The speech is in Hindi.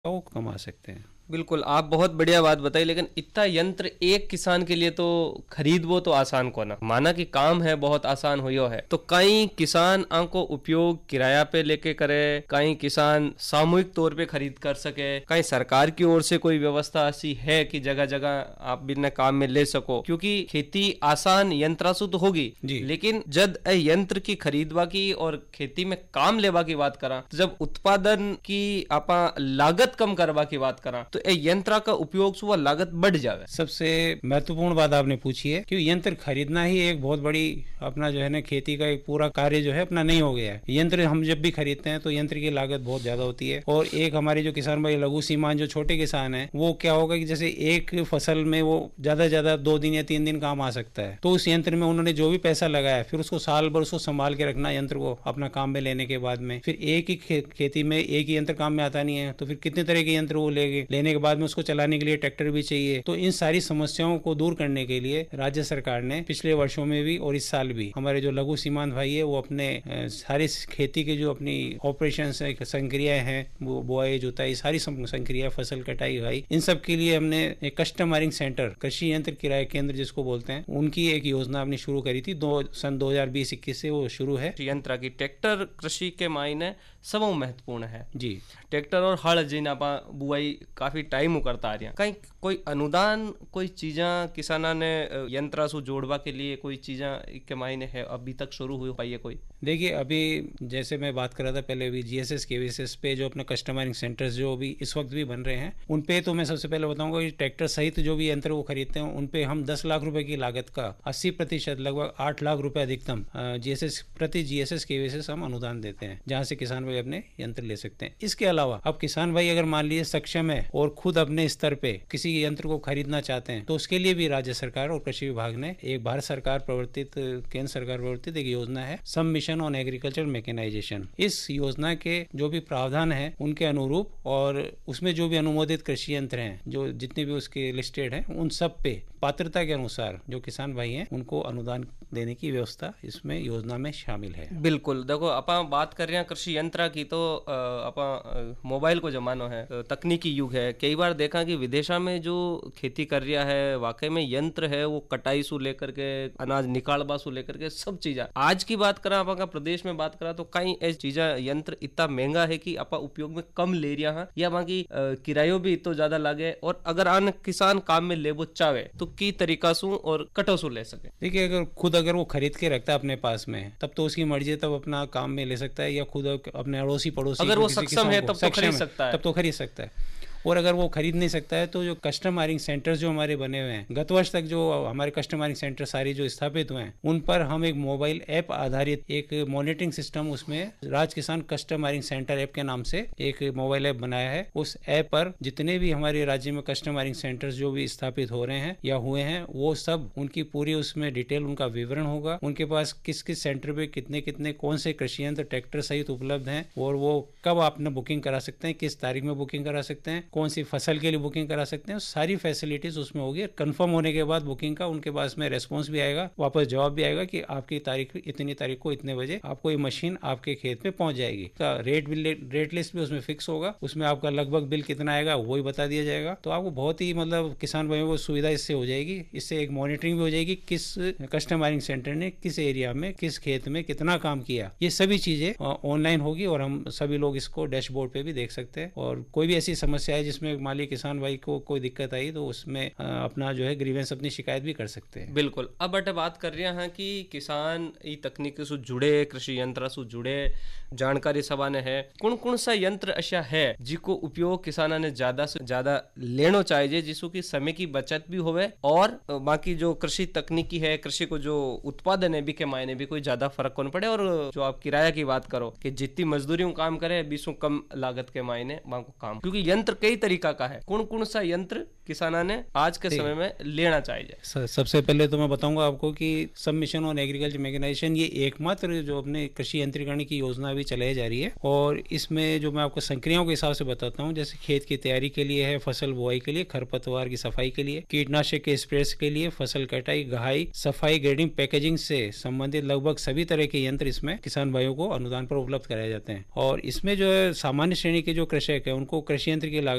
वो कमा सकते हैं। बिल्कुल, आप बहुत बढ़िया बात बताई, लेकिन इतना यंत्र एक किसान के लिए तो खरीद वो तो आसान को ना, माना कि काम है बहुत आसान हुई है, तो कई किसान आंको उपयोग किराया पे लेके करे, कई किसान सामूहिक तौर पे खरीद कर सके, कई सरकार की ओर से कोई व्यवस्था ऐसी है कि जगह जगह आप बिना काम में ले सको, क्योंकि खेती आसान यंत्रासु तो होगी, लेकिन जब यंत्र की खरीदवा की और खेती में काम लेवा की बात करा, तो जब उत्पादन की आपा लागत कम करवा की बात करा, तो यंत्र का उपयोग से लागत बढ़ जावे। सबसे महत्वपूर्ण बात आपने पूछी है कि यंत्र खरीदना ही एक बहुत बड़ी अपना जो है ना खेती का एक पूरा कार्य जो है अपना नहीं हो गया है। यंत्र हम जब भी खरीदते हैं तो यंत्र की लागत बहुत ज्यादा होती है, और एक हमारे जो किसान भाई लघु सीमांत जो छोटे किसान है, वो क्या होगा कि जैसे एक फसल में वो ज्यादा से ज्यादा 2 दिन या 3 दिन काम आ सकता है, तो उस यंत्र में उन्होंने जो भी पैसा लगाया फिर उसको साल भर उसको संभाल के रखना यंत्र को अपना काम में लेने के बाद में, फिर एक ही खेती में एक ही यंत्र काम में आता नहीं है, तो फिर कितने तरह के यंत्र वो लेने के बाद में उसको चलाने के लिए ट्रैक्टर भी चाहिए। तो इन सारी समस्याओं को दूर करने के लिए राज्य सरकार ने पिछले वर्षों में भी और इस साल भी हमारे जो लघु सीमांत भाई है वो अपने सारी खेती के जो अपनी ऑपरेशन संक्रियाएं हैं, वो बुआई जुताई सारी संक्रिया, फसल कटाई भाई, इन सब के लिए हमने एक कस्टमाइजिंग सेंटर, कृषि यंत्र किराए केंद्र जिसको बोलते हैं, उनकी एक योजना हमने शुरू करी थी सन 2020-21 से वो शुरू है। यंत्र की ट्रैक्टर कृषि के मायने सब महत्वपूर्ण है जी। ट्रैक्टर और हल जिन आप बुआई काफी टाइम करता आ रहा, कहीं कोई अनुदान कोई चीजा किसाना ने यंत्रासु जोड़वा के लिए कोई चीजा के मायने है अभी तक शुरू हुई पाई है कोई? देखिए, अभी जैसे मैं बात कर रहा था पहले भी GSS KVSS पे जो अपने कस्टमाइजिंग सेंटर्स जो भी इस वक्त भी बन रहे हैं, उन पे तो मैं सबसे पहले बताऊंगा कि ट्रैक्टर सहित जो भी यंत्र वो खरीदते हैं उन पे हम 10 लाख रुपए की लागत का 80% लगभग 8 लाख रुपए अधिकतम प्रति GSS KVSS हम अनुदान देते हैं, जहाँ से किसान भाई अपने यंत्र ले सकते हैं। इसके अलावा अब किसान भाई अगर मान लीजिए सक्षम है और खुद अपने स्तर पे किसी यंत्र को खरीदना चाहते हैं, तो उसके लिए भी राज्य सरकार और कृषि विभाग ने एक भारत सरकार प्रवर्तित, केंद्र सरकार प्रवर्तित एक योजना है, सम मिशन ऑन एग्रीकल्चर मैकेनाइजेशन। इस योजना के जो भी प्रावधान है उनके अनुरूप और उसमें जो भी अनुमोदित कृषि यंत्र हैं, जो जितने भी उसके लिस्टेड हैं, उन सब पे पात्रता के अनुसार जो किसान भाई हैं उनको अनुदान देने की व्यवस्था इसमें योजना में शामिल है। बिल्कुल, देखो अपा बात कर रहे हैं कृषि यंत्र की, तो अपा मोबाइल को जमानो है, तकनीकी युग है, कई बार देखा कि विदेशा में जो खेती कर रहा है वाकई में यंत्र है, वो कटाई से लेकर के अनाज निकालबा से लेकर के सब चीजा। आज की बात करा अपा प्रदेश में बात करा तो कई ऐसी चीजा यंत्र इतना महंगा है कि अपा उपयोग में कम ले रहा है, या बाकी किरायो भी इतना ज्यादा लागे, और अगर आन किसान काम में ले वो चाहे तो की तरीका सु और कटो सु ले सके। देखिए, अगर वो खरीद के रखता है अपने पास में, तब तो उसकी मर्जी, तब अपना काम में ले सकता है, या खुद अपने अड़ोसी पड़ोसी अगर वो सक्षम है तब तो खरीद सकता है। और अगर वो खरीद नहीं सकता है तो जो कस्टमाइजिंग सेंटर्स जो हमारे बने हुए हैं, गत वर्ष तक जो हमारे कस्टमाइजिंग सेंटर सारी जो स्थापित हुए हैं, उन पर हम एक मोबाइल ऐप आधारित एक मॉनिटरिंग सिस्टम, उसमें राज किसान कस्टमाइजिंग सेंटर ऐप के नाम से एक मोबाइल ऐप बनाया है। उस ऐप पर जितने भी हमारे राज्य में कस्टमाइजिंग सेंटर्स जो भी स्थापित हो रहे हैं या हुए हैं, वो सब उनकी पूरी उसमें डिटेल उनका विवरण होगा, उनके पास किस किस सेंटर पे कितने कितने कौन से कृषि यंत्र ट्रैक्टर सहित उपलब्ध हैं, और वो कब आपने बुकिंग करा सकते हैं, किस तारीख में बुकिंग करा सकते हैं, कौन सी फसल के लिए बुकिंग करा सकते हैं, सारी फैसिलिटीज उसमें होगी। कंफर्म होने के बाद बुकिंग का उनके पास में रेस्पॉन्स भी आएगा, वापस जवाब भी आएगा कि आपकी तारीख इतनी तारीख को इतने बजे आपको ये मशीन आपके खेत में पहुंच जाएगी। का रेट लिस्ट भी उसमें फिक्स होगा, उसमें आपका लगभग बिल कितना आएगा वो ही बता दिया जाएगा। तो आपको बहुत ही मतलब किसान भाइयों को सुविधा इससे हो जाएगी। इससे एक मॉनिटरिंग भी हो जाएगी, किस कस्टमाइजिंग सेंटर ने किस एरिया में किस खेत में कितना काम किया, ये सभी चीजें ऑनलाइन होगी और हम सभी लोग इसको डैशबोर्ड पे भी देख सकते हैं। और कोई भी ऐसी समस्या है जिसमें माली किसान भाई को कोई दिक्कत आई तो उसमें अपना जो है ग्रीवेंस अपनी शिकायत भी कर सकते हैं। बिल्कुल। अब बट बात कर रहे हैं कि किसान ई तकनीक से जुड़े, कृषि यंत्र से जुड़े जानकारी सबाने है, कौन सा यंत्र ऐसा है जिसको उपयोग किसाना ने ज्यादा से ज्यादा लेना चाहिए, जिसको की समय की बचत भी होवे और बाकी जो कृषि तकनीकी है, कृषि को जो उत्पादन है भी के मायने भी कोई ज्यादा फर्क कौन पड़े, और जो आप किराया की बात करो कि जितनी मजदूरी काम करे बीसों कम लागत के मायने को काम, क्योंकि यंत्र कई तरीका का है, कौन सा यंत्र किसाना ने आज के समय में लेना चाहिए? सबसे पहले तो मैं बताऊंगा आपको कि सब मिशन ऑन एग्रीकल्चर मैकेनाइजेशन ये एकमात्र जो अपने कृषि यंत्रीकरण की योजना अभी चलाई जा रही है, और इसमें जो मैं आपको संक्रियाओं के हिसाब से बताता हूँ, जैसे खेत की तैयारी के लिए है, फसल बुआई के लिए, खरपतवार की सफाई के लिए, कीटनाशक के स्प्रे के लिए, फसल कटाई, गहाई, सफाई, ग्रेडिंग, पैकेजिंग से संबंधित लगभग सभी तरह के यंत्र इसमें किसान भाइयों को अनुदान पर उपलब्ध कराए जाते हैं। और इसमें जो है सामान्य श्रेणी के जो कृषक है उनको कृषि यंत्र की लागत